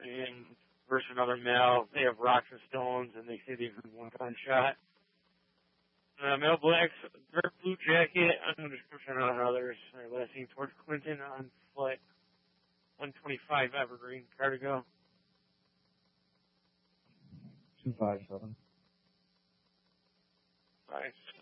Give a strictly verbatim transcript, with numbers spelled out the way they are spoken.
and versus another male. They have rocks and stones, and they say they've been one gunshot. Uh, male blacks, dark blue jacket, unknown description on others. They're last seen towards Clinton on foot. one twenty-five Evergreen, Cardigo. two five seven. Five.